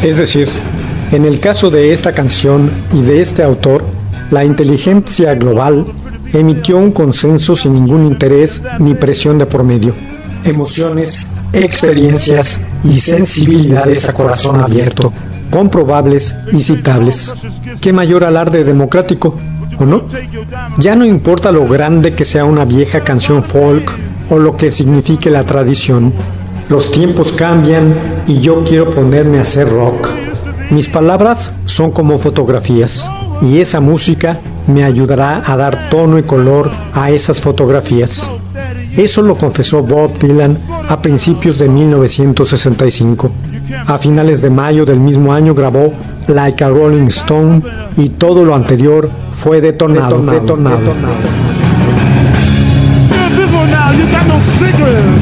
Es decir, en el caso de esta canción y de este autor, la inteligencia global emitió un consenso sin ningún interés ni presión de por medio. Emociones, experiencias y sensibilidades a corazón abierto, comprobables y citables. ¿Qué mayor alarde democrático, o no? Ya no importa lo grande que sea una vieja canción folk o lo que signifique la tradición. Los tiempos cambian y yo quiero ponerme a hacer rock. Mis palabras son como fotografías y esa música me ayudará a dar tono y color a esas fotografías. Eso lo confesó Bob Dylan a principios de 1965. A finales de mayo del mismo año grabó Like a Rolling Stone y todo lo anterior fue detonado. Now you got no cigarettes.